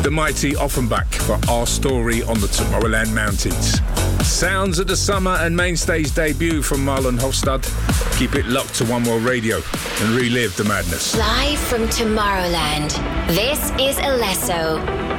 the mighty Offenbach for Our Story on the Tomorrowland Mountains. Sounds of the summer and mainstage debut from Marlon Hofstad. Keep it locked to One World Radio and relive the madness. Live from Tomorrowland, this is Alesso.